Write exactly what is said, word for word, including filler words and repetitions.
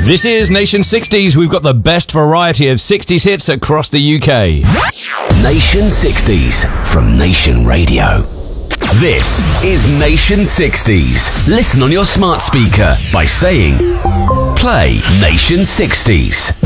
This is Nation sixties. We've got the best variety of sixties hits across the U K. Nation sixties from Nation Radio. This is Nation sixties. Listen on your smart speaker by saying, play Nation sixties.